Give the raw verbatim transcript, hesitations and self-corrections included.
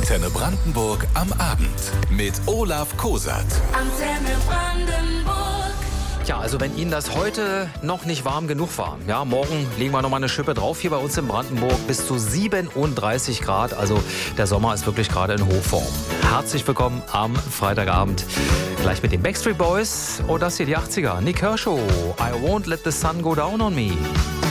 Antenne Brandenburg am Abend mit Olaf Kosat. Antenne Brandenburg. Ja, also wenn Ihnen das heute noch nicht warm genug war, ja, morgen legen wir noch mal eine Schippe drauf hier bei uns in Brandenburg, bis zu siebenunddreißig Grad, also der Sommer ist wirklich gerade in Hochform. Herzlich willkommen am Freitagabend, gleich mit den Backstreet Boys und das hier die achtziger, Nick Kershaw, I Won't Let the Sun Go Down on Me.